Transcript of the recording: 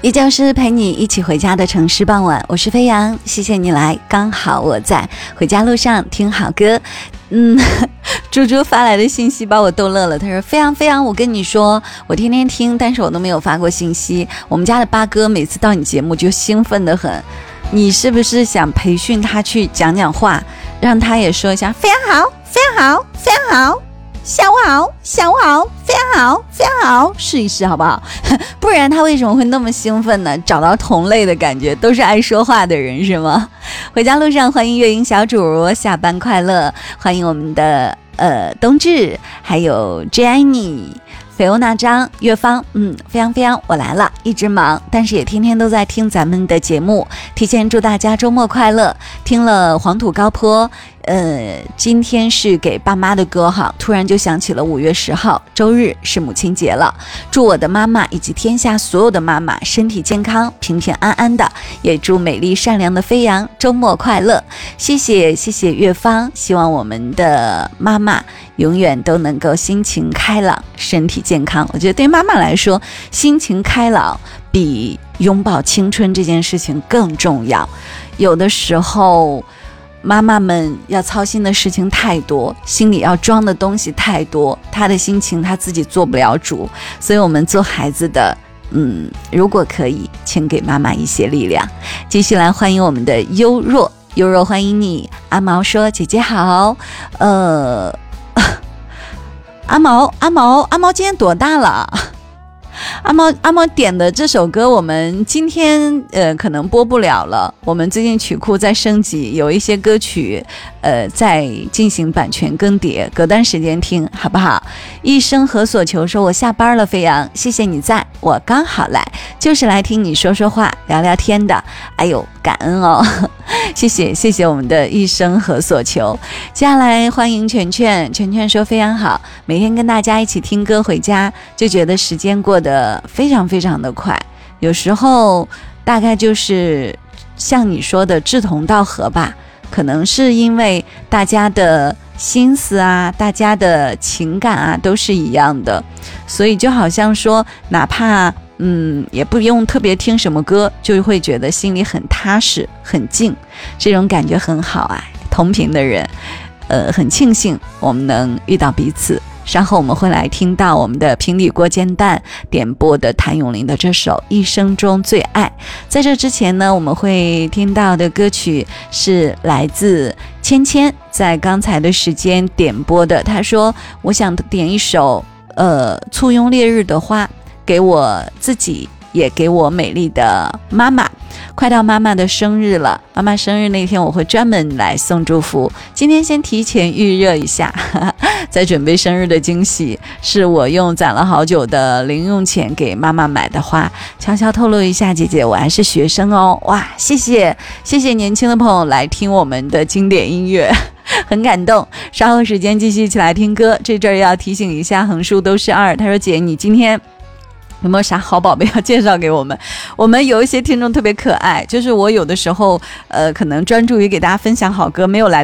依旧是陪你一起回家的城市傍晚，我是飞扬，谢谢你来，刚好我在回家路上听好歌。猪猪发来的信息把我逗乐了，他说飞扬，我跟你说，我天天听，但是我都没有发过信息。我们家的八哥每次到你节目就兴奋得很，你是不是想培训他去讲话，让他也说一下非常好，非常好，非常好，下午好，下午好，非常好，非常好，试一试好不好？不然他为什么会那么兴奋呢？找到同类的感觉，都是爱说话的人是吗？回家路上欢迎月影小主，下班快乐，欢迎我们的冬至，还有 Jenny、菲欧娜张、岳芳，非常，我来了，一直忙，但是也天天都在听咱们的节目，提前祝大家周末快乐。听了黄土高坡，今天是给爸妈的歌哈，突然就想起了5月10号周日是母亲节了，祝我的妈妈以及天下所有的妈妈身体健康，平平安安的，也祝美丽善良的飞扬周末快乐。谢谢岳芳，希望我们的妈妈永远都能够心情开朗，身体健康。我觉得对妈妈来说，心情开朗比拥抱青春这件事情更重要。有的时候妈妈们要操心的事情太多，心里要装的东西太多，她的心情她自己做不了主，所以我们做孩子的如果可以，请给妈妈一些力量。继续来欢迎我们的优若，欢迎你。阿毛说姐姐好。阿毛今天多大了？阿毛点的这首歌我们今天可能播不了了，我们最近曲库在升级，有一些歌曲在进行版权更迭，隔段时间听好不好？一生何所求说我下班了，飞扬，谢谢你在，我刚好来，就是来听你说说话聊聊天的，哎呦感恩哦。谢谢我们的一生何所求。接下来欢迎全说非常好，每天跟大家一起听歌回家，就觉得时间过得非常的快，有时候大概就是像你说的志同道合吧，可能是因为大家的心思啊，大家的情感啊都是一样的，所以就好像说哪怕也不用特别听什么歌，就会觉得心里很踏实很静，这种感觉很好啊。同频的人很庆幸我们能遇到彼此。稍后我们会来听到我们的平底锅煎蛋点播的谭咏麟的这首一生中最爱。在这之前呢，我们会听到的歌曲是来自芊芊在刚才的时间点播的，他说我想点一首簇拥烈日的花，给我自己也给我美丽的妈妈。快到妈妈的生日了，妈妈生日那天我会专门来送祝福，今天先提前预热一下，在准备生日的惊喜，是我用攒了好久的零用钱给妈妈买的花，悄悄透露一下，姐姐我还是学生哦。哇，谢谢年轻的朋友来听我们的经典音乐，很感动。稍后时间继续一起来听歌，这阵儿要提醒一下横竖都是2，他说姐你今天有没有啥好宝贝要介绍给我们？我们有一些听众特别可爱，就是我有的时候可能专注于给大家分享好歌，没有来